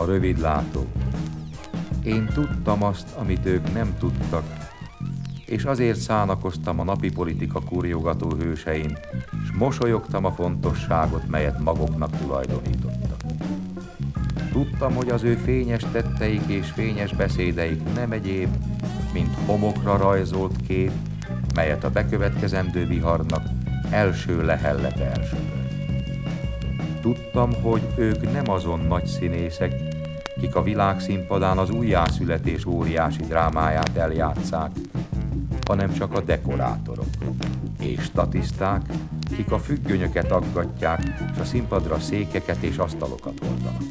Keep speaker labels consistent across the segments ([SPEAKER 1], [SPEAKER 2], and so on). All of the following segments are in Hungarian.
[SPEAKER 1] a rövidlátó. Én tudtam azt, amit ők nem tudtak, és azért szánakoztam a napi politika kurjogató hősein, s mosolyogtam a fontosságot, melyet maguknak tulajdonítottak. Tudtam, hogy az ő fényes tetteik és fényes beszédeik nem egyéb, mint homokra rajzolt kép, melyet a bekövetkezendő viharnak első lehellete elsöpör. Tudtam, hogy ők nem azon nagy színészek, kik a világszínpadán az újjászületés óriási drámáját eljátszák, hanem csak a dekorátorok és statiszták, kik a függönyöket aggatják, és a színpadra székeket és asztalokat oldanak.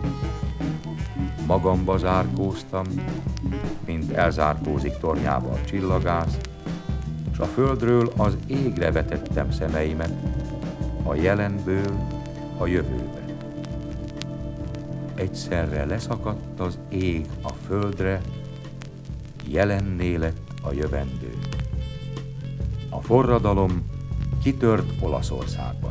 [SPEAKER 1] Magamba zárkóztam, mint elzárkózik tornyába a csillagász, és a földről az égre vetettem szemeimet, a jelenből a jövőbe. Egyszerre leszakadt az ég a földre, jelenné lett a jövendő. A forradalom kitört Olaszországban.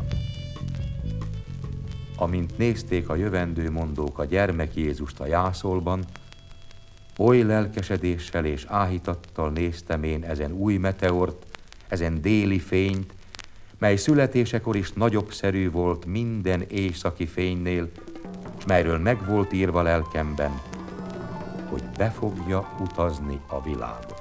[SPEAKER 1] Amint nézték a jövendő mondók a gyermek Jézust a jászolban, oly lelkesedéssel és áhítattal néztem én ezen új meteort, ezen déli fényt, mely születésekor is nagyobbszerű volt minden éjszaki fénynél, s melyről meg volt írva lelkemben, hogy be fogja utazni a világot.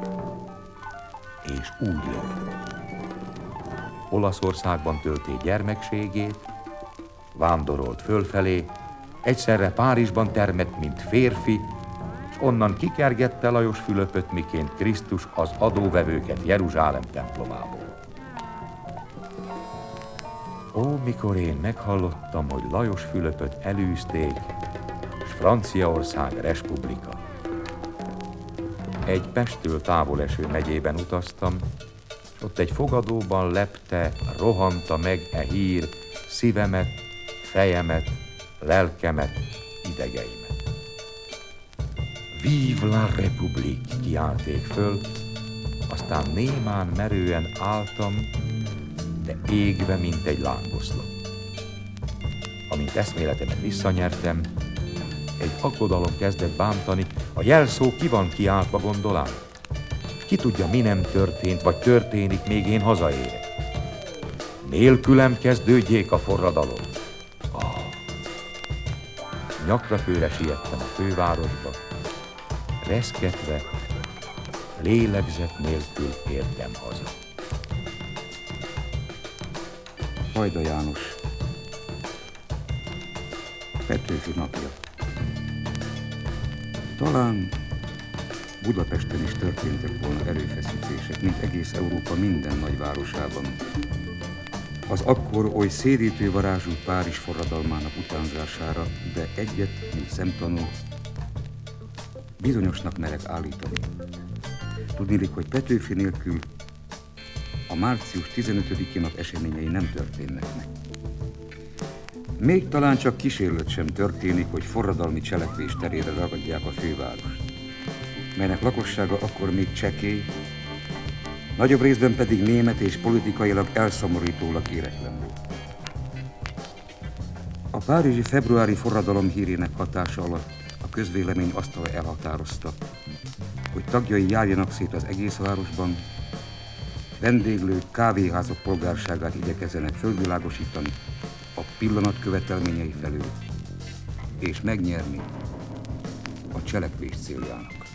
[SPEAKER 1] És úgy lett. Olaszországban tölté gyermekségét, vándorolt fölfelé, egyszerre Párizsban termett, mint férfi, s onnan kikergette Lajos Fülöpöt, miként Krisztus az adóvevőket Jeruzsálem templomából. Ó, mikor én meghallottam, hogy Lajos Fülöpöt elűzték, s Franciaország respublika. Egy Pesttől távol eső megyében utaztam, s ott egy fogadóban lepte, rohanta meg e hír szívemet, fejemet, lelkemet, idegeimet. Vive la République, kiálték föl, aztán némán merően álltam, de égve, mint egy lángoszlop. Amint eszméletemet visszanyertem, egy aggodalom kezdett bántani, a jelszó ki van kiáltva, gondolám. Ki tudja, mi nem történt, vagy történik, még én hazaérek. Nélkülem kezdődjék a forradalom. Nyakrafőre siettem a fővárosba, reszketve, lélegzet nélkül értem haza.
[SPEAKER 2] Hajda János, Petőfi napja. Talán Budapesten is történtek volna erőfeszítések, mint egész Európa minden nagyvárosában. Az akkor oly szédítő varázsú Párizs forradalmának utánzására, de egyet, mint szemtanú, bizonyosnak merek állítani. Tudniillik, hogy Petőfi nélkül a március 15-i nap eseményei nem történnek meg. Még talán csak kísérlet sem történik, hogy forradalmi cselekvés terére ragadják a fővárost, melynek lakossága akkor még csekély, nagyobb részben pedig német és politikailag elszomorítólag éretlen. A párizsi februári forradalom hírének hatása alatt a közvélemény asztala elhatározta, hogy tagjai járjanak szét az egész városban, vendéglők, kávéházak polgárságát igyekezzenek fölvilágosítani a pillanat követelményei felől, és megnyerni a cselekvés céljának.